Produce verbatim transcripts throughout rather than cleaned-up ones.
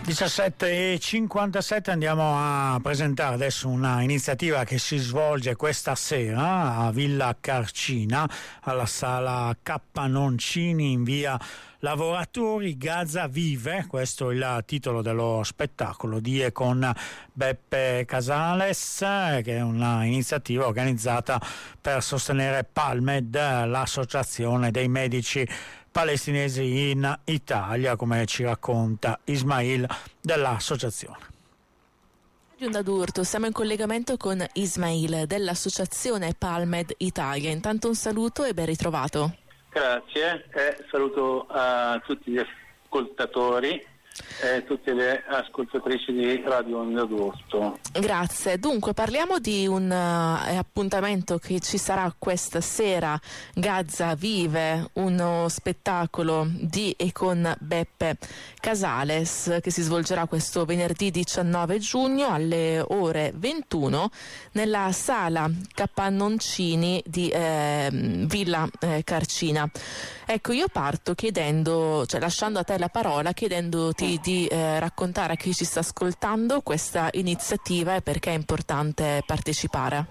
diciassette e cinquantasette, andiamo a presentare adesso una iniziativa che si svolge questa sera a Villa Carcina, alla sala K Noncini in via Lavoratori. Gaza vive, questo è il titolo dello spettacolo di e con Beppe Casales, che è una iniziativa organizzata per sostenere Palmed, l'associazione dei medici palestinesi in Italia, come ci racconta Ismail dell'associazione. Giunda d'Urto, siamo in collegamento con Ismail dell'associazione Palmed Italia. Intanto un saluto e ben ritrovato. Grazie, e saluto a tutti gli ascoltatori e tutte le ascoltatrici di Radio Onda d'Urto. Grazie. Dunque parliamo di un uh, appuntamento che ci sarà questa sera. Gaza vive, uno spettacolo di e con Beppe Casales che si svolgerà questo venerdì diciannove giugno alle ore ventuno nella sala K Noncini di eh, Villa eh, Carcina. Ecco, io parto chiedendo, cioè lasciando a te la parola, chiedendoti di eh, raccontare a chi ci sta ascoltando questa iniziativa e perché è importante partecipare.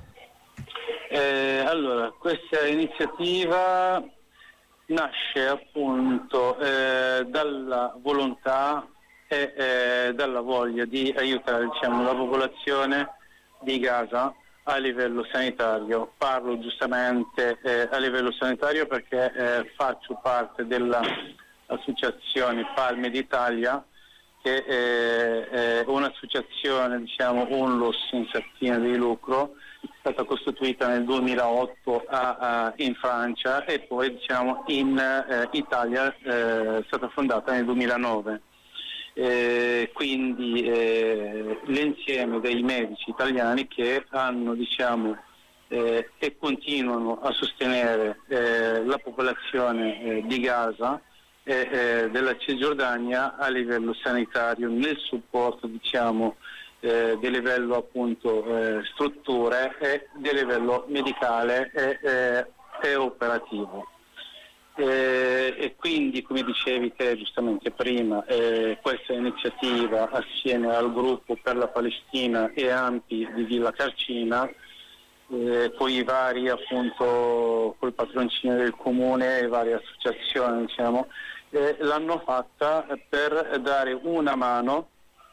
Eh, allora, questa iniziativa nasce appunto eh, dalla volontà e eh, dalla voglia di aiutare, diciamo, la popolazione di Gaza a livello sanitario. Parlo giustamente eh, a livello sanitario perché eh, faccio parte dell'associazione Palmed Italia, che è, è un'associazione, diciamo, UNLUS senza fine di lucro, è stata costituita nel duemilaotto a, a, in Francia e poi, diciamo, in eh, Italia eh, è stata fondata nel duemilanove. Eh, quindi eh, l'insieme dei medici italiani che hanno, diciamo, eh, e continuano a sostenere eh, la popolazione eh, di Gaza e eh, della Cisgiordania a livello sanitario, nel supporto, diciamo, eh, di livello appunto eh, strutture e di livello medicale e, eh, e operativo. Eh, e quindi, come dicevi te giustamente prima, eh, questa iniziativa assieme al gruppo per la Palestina e AMPI di Villa Carcina, eh, poi i vari appunto col patrocinio del comune e varie associazioni, diciamo, eh, l'hanno fatta per dare una mano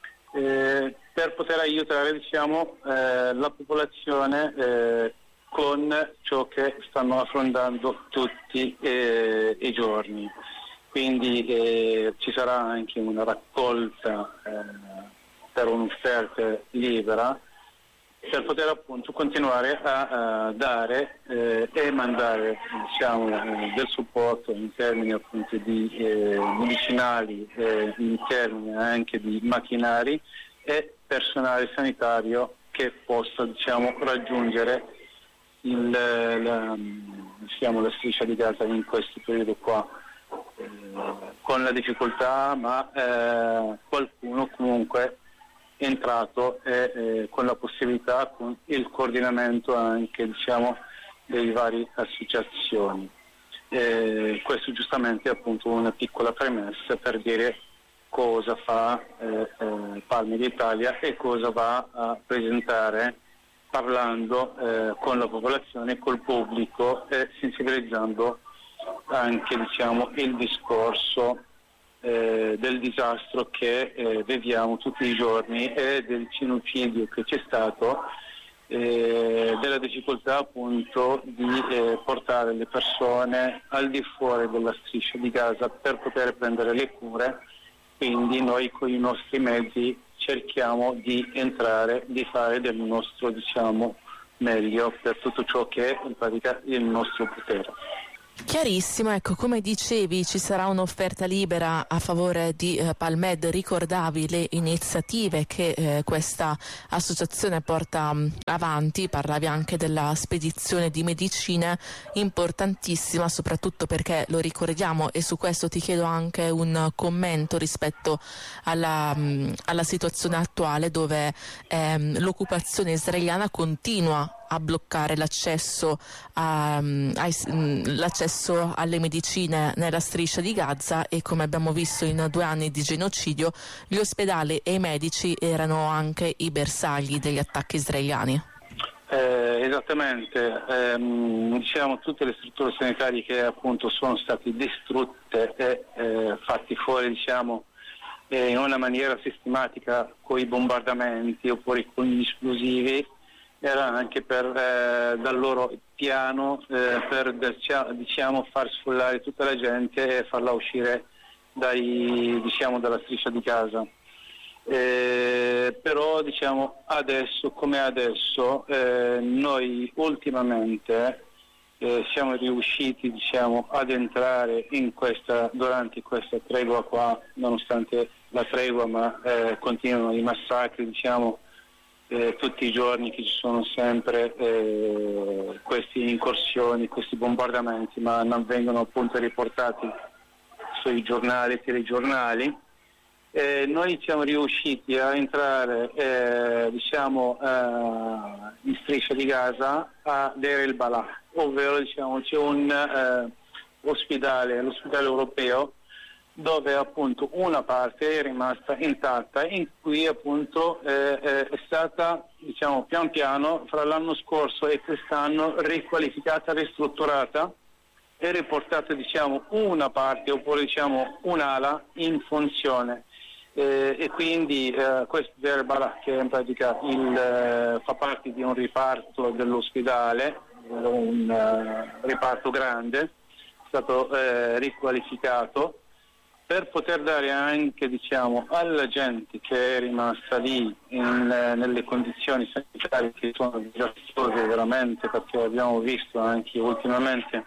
eh, per poter aiutare, diciamo, eh, la popolazione eh, con ciò che stanno affrontando tutti eh, i giorni. Quindi eh, ci sarà anche una raccolta eh, per un'offerta libera per poter appunto continuare a, a dare eh, e mandare, diciamo, eh, del supporto in termini appunto di eh, medicinali, eh, in termini anche di macchinari e personale sanitario che possa, diciamo, raggiungere Il, la, diciamo, la striscia di Gaza in questo periodo qua, eh, con la difficoltà, ma eh, qualcuno comunque è entrato e eh, con la possibilità, con il coordinamento anche, diciamo, dei vari associazioni. Eh, questo giustamente è appunto una piccola premessa per dire cosa fa eh, eh, Palmed Italia e cosa va a presentare, parlando eh, con la popolazione, col pubblico e sensibilizzando anche, diciamo, il discorso eh, del disastro che eh, viviamo tutti i giorni e del genocidio che c'è stato, eh, della difficoltà appunto di eh, portare le persone al di fuori della striscia di Gaza per poter prendere le cure. Quindi noi con i nostri mezzi cerchiamo di entrare, di fare del nostro, diciamo, meglio per tutto ciò che è in pratica il nostro potere. Chiarissimo, ecco, come dicevi ci sarà un'offerta libera a favore di eh, Palmed, ricordavi le iniziative che eh, questa associazione porta mh, avanti, parlavi anche della spedizione di medicine, importantissima soprattutto perché, lo ricordiamo, e su questo ti chiedo anche un commento rispetto alla, mh, alla situazione attuale dove ehm, l'occupazione israeliana continua a bloccare l'accesso, a, ai, l'accesso alle medicine nella striscia di Gaza, e come abbiamo visto in due anni di genocidio gli ospedali e i medici erano anche i bersagli degli attacchi israeliani. Eh, esattamente, ehm, diciamo tutte le strutture sanitarie che appunto sono state distrutte e eh, fatti fuori, diciamo, eh, in una maniera sistematica con i bombardamenti oppure con gli esplosivi, era anche per eh, dal loro piano eh, per diciamo far sfollare tutta la gente e farla uscire dai, diciamo, dalla striscia di Gaza. Eh, però diciamo adesso come adesso eh, noi ultimamente eh, siamo riusciti, diciamo, ad entrare in questa durante questa tregua qua, nonostante la tregua, ma eh, continuano i massacri, diciamo, eh, tutti i giorni, che ci sono sempre eh, queste incursioni, questi bombardamenti, ma non vengono appunto riportati sui giornali, telegiornali. Eh, noi siamo riusciti a entrare eh, diciamo eh, in striscia di Gaza a Deir el-Balah, ovvero diciamo c'è un eh, ospedale, l'ospedale europeo, dove appunto una parte è rimasta intatta, in cui appunto eh, è stata, diciamo, pian piano fra l'anno scorso e quest'anno riqualificata, ristrutturata e riportata, diciamo, una parte oppure diciamo un'ala in funzione. Eh, e quindi eh, questo Deir el-Balah, che in pratica il, eh, fa parte di un riparto dell'ospedale, un uh, riparto grande, è stato eh, riqualificato per poter dare anche, diciamo, alla gente che è rimasta lì in, eh, nelle condizioni sanitarie che sono disastrose veramente, perché abbiamo visto anche ultimamente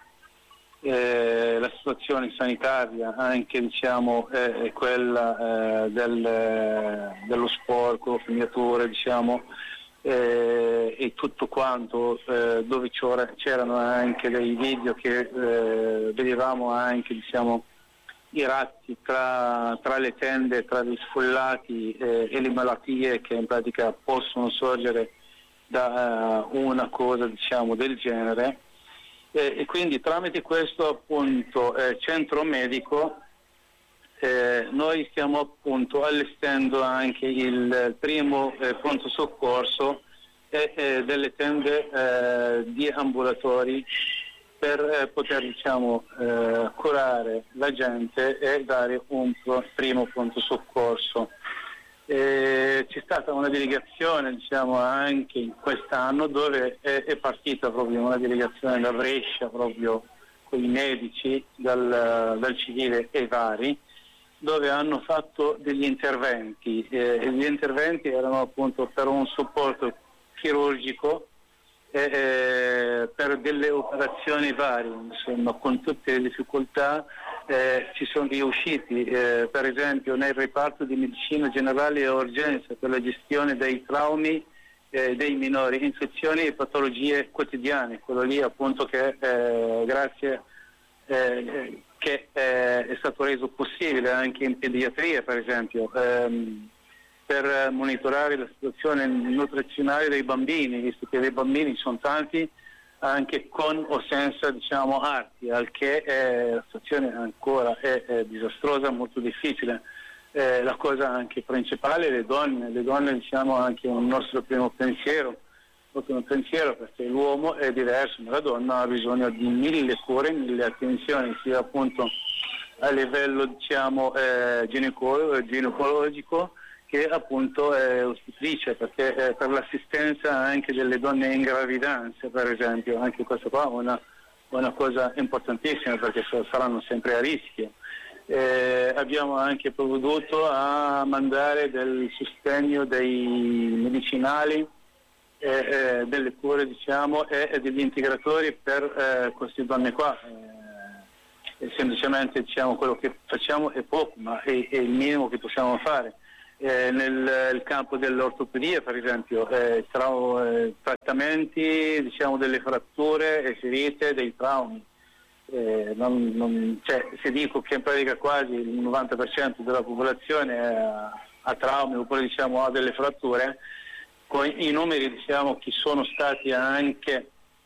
Eh, la situazione sanitaria, anche, diciamo, eh, è quella eh, del, eh, dello sporco, fognature, diciamo, eh, e tutto quanto, eh, dove c'erano anche dei video che eh, vedevamo anche, diciamo, i ratti tra, tra le tende, tra gli sfollati eh, e le malattie che in pratica possono sorgere da uh, una cosa, diciamo, del genere. Eh, e quindi tramite questo appunto eh, centro medico eh, noi stiamo appunto allestendo anche il primo eh, pronto soccorso e eh, delle tende eh, di ambulatori per eh, poter, diciamo, eh, curare la gente e dare un pro- primo pronto soccorso. Eh, c'è stata una delegazione, diciamo, anche in quest'anno, dove è, è partita proprio una delegazione da Brescia, proprio con i medici dal, dal civile e vari, dove hanno fatto degli interventi. Eh, gli interventi erano appunto per un supporto chirurgico, eh, eh, per delle operazioni varie, insomma, con tutte le difficoltà. Eh, ci sono riusciti, eh, per esempio nel reparto di medicina generale e urgenza, per la gestione dei traumi eh, dei minori, infezioni e patologie quotidiane, quello lì appunto che eh, grazie eh, che eh, è stato reso possibile anche in pediatria, per esempio, ehm, per monitorare la situazione nutrizionale dei bambini, visto che dei bambini sono tanti, anche con o senza, diciamo, arti, al che eh, la situazione ancora è, è disastrosa, molto difficile. Eh, la cosa anche principale, le donne, le donne, diciamo, anche un nostro primo pensiero, un primo pensiero, perché l'uomo è diverso, ma la donna ha bisogno di mille cure, mille attenzioni, sia appunto a livello, diciamo, eh, ginecolo- ginecologico, che appunto è ospitrice, perché eh, per l'assistenza anche delle donne in gravidanza, per esempio, anche questo qua è una, una cosa importantissima, perché saranno sempre a rischio. Eh, abbiamo anche provveduto a mandare del sostegno dei medicinali, eh, eh, delle cure, diciamo, e, e degli integratori per eh, queste donne qua. Eh, semplicemente, diciamo, quello che facciamo è poco, ma è, è il minimo che possiamo fare. Eh, nel, nel campo dell'ortopedia, per esempio, eh, tra, eh, trattamenti, diciamo, delle fratture e ferite, dei traumi. Eh, non, non, cioè, se dico che in pratica quasi il novanta per cento della popolazione ha, ha traumi oppure, diciamo, ha delle fratture, con i numeri, diciamo, che sono stati anche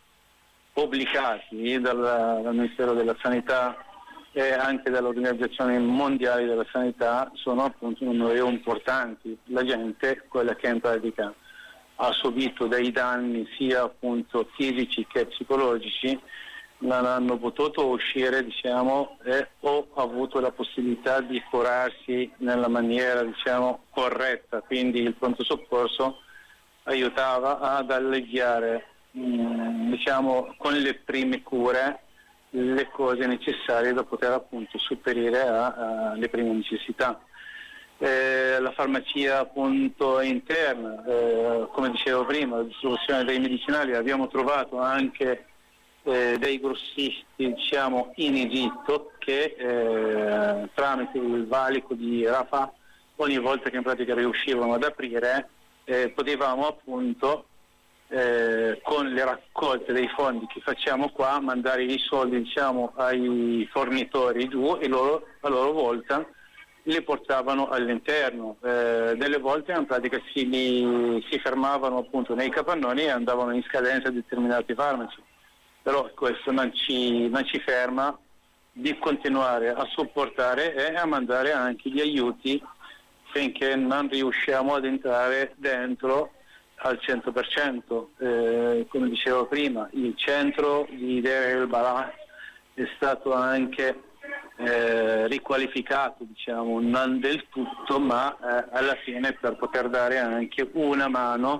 pubblicati dal, dal Ministero della Sanità e anche dall'Organizzazione Mondiale della Sanità, sono appunto numeri importanti. La gente, quella che in pratica ha subito dei danni sia appunto fisici che psicologici, non hanno potuto uscire, diciamo, e o avuto la possibilità di curarsi nella maniera, diciamo, corretta. Quindi il pronto soccorso aiutava ad alleviare, mh, diciamo, con le prime cure le cose necessarie da poter appunto superare alle prime necessità. Eh, la farmacia appunto interna, eh, come dicevo prima, la distribuzione dei medicinali, abbiamo trovato anche eh, dei grossisti, diciamo, in Egitto che eh, tramite il valico di Rafah, ogni volta che in pratica riuscivano ad aprire, eh, potevamo appunto Eh, con le raccolte dei fondi che facciamo qua mandare i soldi, diciamo, ai fornitori giù, e loro a loro volta li portavano all'interno. Eh, delle volte in pratica si, li, si fermavano appunto nei capannoni e andavano in scadenza determinati farmaci, però questo non ci, non ci ferma di continuare a supportare e a mandare anche gli aiuti finché non riusciamo ad entrare dentro al cento per cento. Eh, come dicevo prima, il centro di Deir el-Balah è stato anche eh, riqualificato, diciamo, non del tutto, ma eh, alla fine per poter dare anche una mano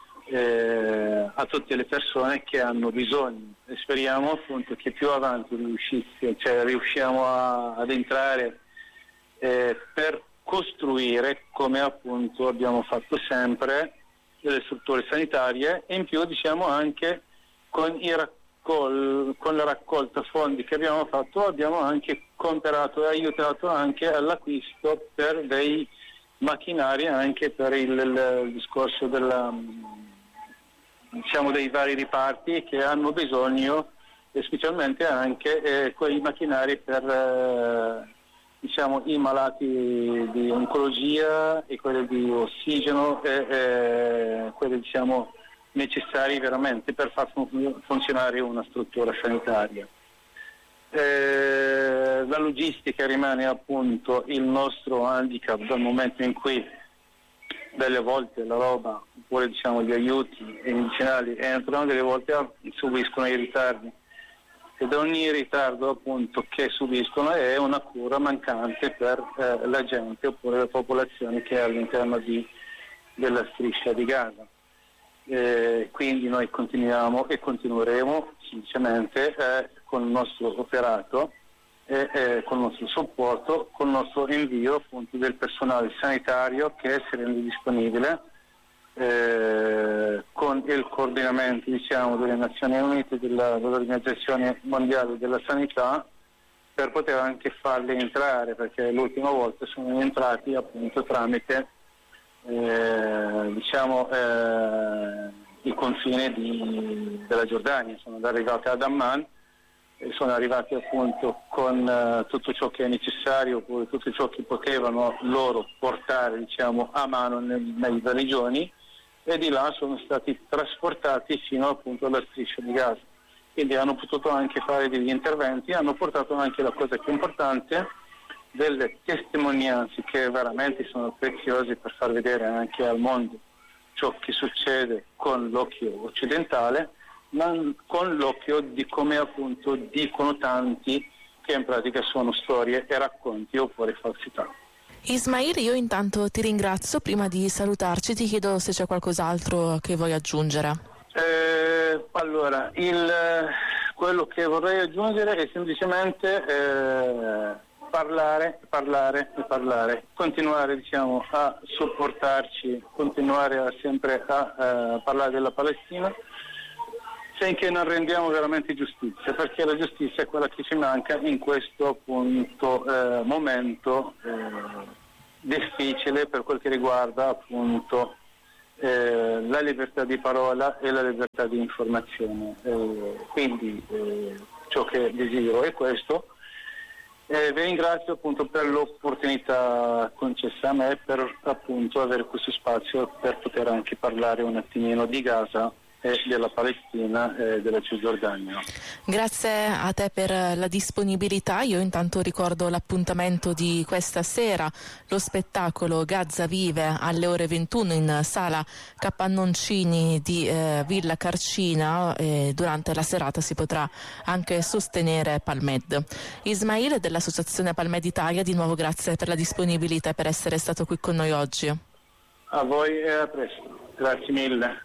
eh, a tutte le persone che hanno bisogno, e speriamo appunto che più avanti riuscisse, cioè riusciamo a, ad entrare eh, per costruire, come appunto abbiamo fatto sempre, delle strutture sanitarie, e in più, diciamo, anche con, i raccol- con la raccolta fondi che abbiamo fatto abbiamo anche comperato e aiutato anche all'acquisto per dei macchinari, anche per il, il discorso della, diciamo, dei vari riparti che hanno bisogno, e specialmente anche eh, quei macchinari per eh, diciamo, i malati di oncologia e quelli di ossigeno, e, e quelli, diciamo, necessari veramente per far fun- funzionare una struttura sanitaria. Eh, la logistica rimane appunto il nostro handicap, dal momento in cui delle volte la roba, oppure, diciamo, gli aiuti e i medicinali entrano, delle volte subiscono i ritardi. Ed ogni ritardo appunto che subiscono è una cura mancante per eh, la gente, oppure la popolazione che è all'interno di, della striscia di Gaza. Eh, quindi noi continuiamo e continueremo semplicemente eh, con il nostro operato e eh, con il nostro supporto, con il nostro invio appunto del personale sanitario che è sempre disponibile, Eh, con il coordinamento, diciamo, delle Nazioni Unite, della, dell'Organizzazione Mondiale della Sanità, per poter anche farli entrare, perché l'ultima volta sono entrati appunto tramite eh, diciamo eh, i confini di, della Giordania. Sono arrivati ad Amman e sono arrivati appunto con uh, tutto ciò che è necessario, oppure tutto ciò che potevano loro portare, diciamo, a mano nel, nelle regioni, e di là sono stati trasportati fino appunto alla striscia di Gaza. Quindi hanno potuto anche fare degli interventi, hanno portato anche la cosa più importante, delle testimonianze che veramente sono preziose per far vedere anche al mondo ciò che succede con l'occhio occidentale, ma con l'occhio di come appunto dicono tanti, che in pratica sono storie e racconti oppure falsità. Ismail, io intanto ti ringrazio. Prima di salutarci ti chiedo se c'è qualcos'altro che vuoi aggiungere. Eh, allora, il, quello che vorrei aggiungere è semplicemente eh, parlare, parlare e parlare, continuare, diciamo, a sopportarci, continuare a sempre a eh, parlare della Palestina, finché non rendiamo veramente giustizia, perché la giustizia è quella che ci manca in questo appunto eh, momento eh, difficile per quel che riguarda appunto eh, la libertà di parola e la libertà di informazione. Eh, quindi eh, ciò che desidero è questo, Eh, vi ringrazio appunto per l'opportunità concessa a me per appunto avere questo spazio per poter anche parlare un attimino di Gaza e della Palestina e della Cisgiordania. Grazie a te per la disponibilità. Io intanto ricordo l'appuntamento di questa sera, lo spettacolo Gaza Vive alle ore ventuno in sala Cappannoncini di eh, Villa Carcina, e durante la serata si potrà anche sostenere Palmed. Ismail dell'Associazione Palmed Italia, di nuovo grazie per la disponibilità e per essere stato qui con noi oggi. A voi e a presto. Grazie mille.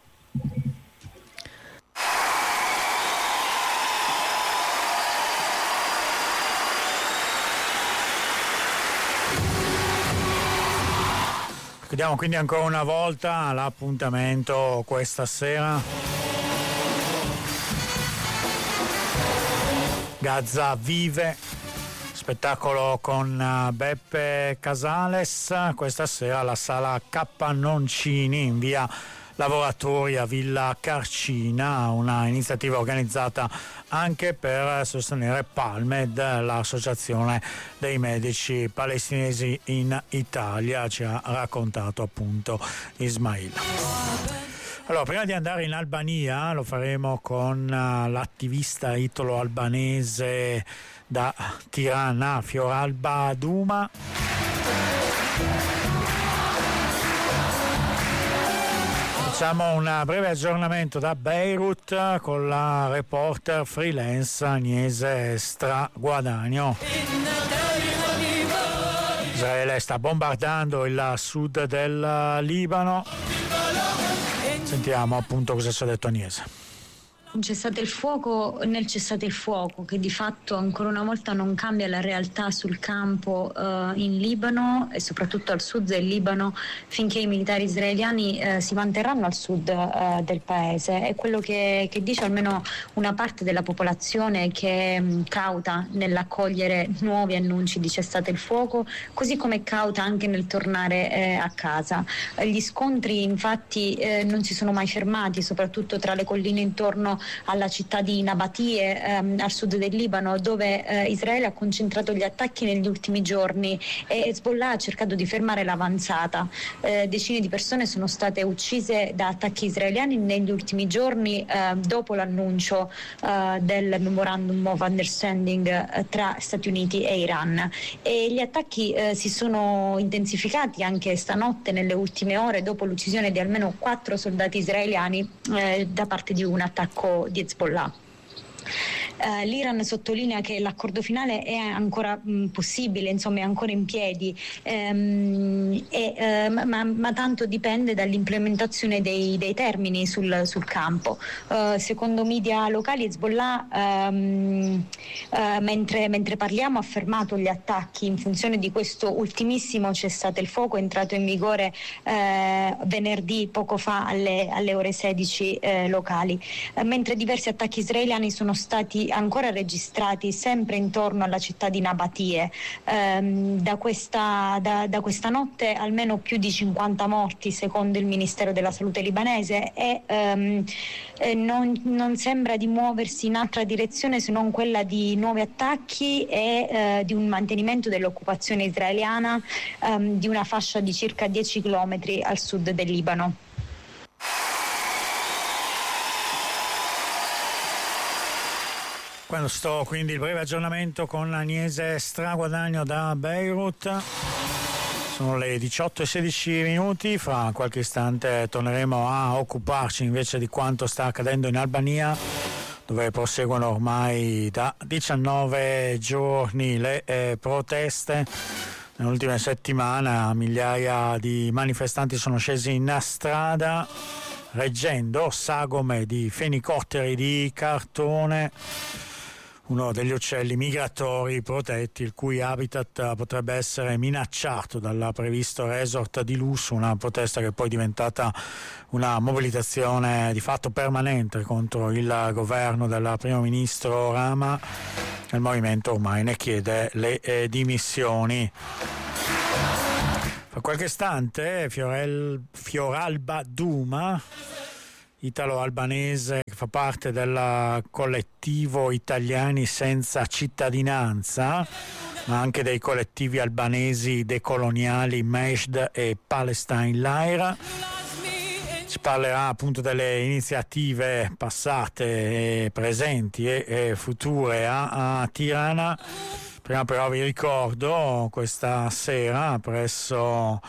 Chiudiamo quindi ancora una volta l'appuntamento questa sera. Gaza Vive, spettacolo con Beppe Casales, questa sera alla sala Cappannoncini in via Lavoratori a Villa Carcina, una iniziativa organizzata anche per sostenere Palmed, l'associazione dei medici palestinesi in Italia, ci ha raccontato appunto Ismail. Allora, prima di andare in Albania, lo faremo con l'attivista italo-albanese da Tirana, Fioralba Duma. Facciamo un breve aggiornamento da Beirut con la reporter freelance Agnese Straguadagno. Israele sta bombardando il sud del Libano. Sentiamo appunto cosa ci ha detto Agnese. Un cessate il fuoco nel cessate il fuoco che di fatto ancora una volta non cambia la realtà sul campo uh, in Libano e soprattutto al sud del Libano finché i militari israeliani uh, si manterranno al sud uh, del paese. È quello che, che dice almeno una parte della popolazione che è um, cauta nell'accogliere nuovi annunci di cessate il fuoco, così come è cauta anche nel tornare eh, a casa. Gli scontri infatti eh, non si sono mai fermati, soprattutto tra le colline intorno alla città di Nabatie ehm, al sud del Libano, dove eh, Israele ha concentrato gli attacchi negli ultimi giorni e Hezbollah ha cercato di fermare l'avanzata. Eh, decine di persone sono state uccise da attacchi israeliani negli ultimi giorni eh, dopo l'annuncio eh, del Memorandum of Understanding eh, tra Stati Uniti e Iran, e gli attacchi eh, si sono intensificati anche stanotte nelle ultime ore dopo l'uccisione di almeno quattro soldati israeliani eh, da parte di un attacco di Hezbollah. Uh, L'Iran sottolinea che l'accordo finale è ancora mh, possibile, insomma è ancora in piedi, ehm, e, uh, ma, ma tanto dipende dall'implementazione dei, dei termini sul, sul campo. Uh, secondo media locali Hezbollah um, uh, mentre, mentre parliamo ha fermato gli attacchi in funzione di questo ultimissimo cessate il fuoco entrato in vigore uh, venerdì poco fa alle, alle ore sedici uh, locali, uh, mentre diversi attacchi israeliani sono stati ancora registrati sempre intorno alla città di Nabatie. Ehm, da, questa, da, da questa notte almeno più di cinquanta morti secondo il Ministero della Salute libanese e ehm, eh, non, non sembra di muoversi in altra direzione se non quella di nuovi attacchi e eh, di un mantenimento dell'occupazione israeliana ehm, di una fascia di circa dieci chilometri al sud del Libano. Quando sto quindi il breve aggiornamento con Agnese Straguadagno da Beirut. Sono le diciotto e sedici minuti, fra qualche istante torneremo a occuparci invece di quanto sta accadendo in Albania, dove proseguono ormai da diciannove giorni le eh, proteste. Nell'ultima settimana migliaia di manifestanti sono scesi in strada reggendo sagome di fenicotteri di cartone, uno degli uccelli migratori protetti il cui habitat potrebbe essere minacciato dal previsto resort di lusso, una protesta che poi è diventata una mobilitazione di fatto permanente contro il governo del primo ministro Rama. Il movimento ormai ne chiede le eh, dimissioni. Fra qualche istante Fiorel, Fioralba Duma, italo-albanese che fa parte del collettivo Italiani senza cittadinanza, ma anche dei collettivi albanesi decoloniali Mesd e Palestine Lyra. Si parlerà appunto delle iniziative passate, e presenti e, e future a, a Tirana. Prima però vi ricordo questa sera presso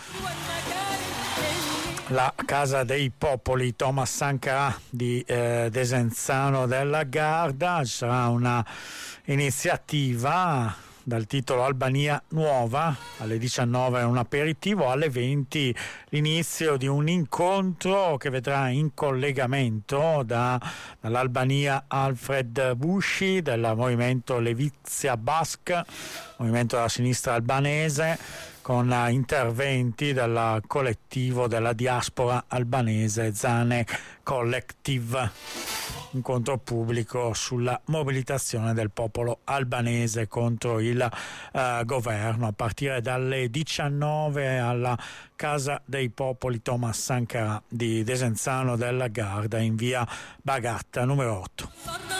la Casa dei Popoli Thomas Sankara di eh, Desenzano della Garda ci sarà una iniziativa dal titolo Albania Nuova. Alle diciannove un aperitivo, alle venti l'inizio di un incontro che vedrà in collegamento da, dall'Albania Alfred Busci del movimento Levizia Bask, movimento della sinistra albanese, con interventi del collettivo della diaspora albanese Zane Collective. Incontro pubblico sulla mobilitazione del popolo albanese contro il eh, governo a partire dalle diciannove alla Casa dei Popoli Thomas Sankara di Desenzano della Garda in via Bagatta numero otto.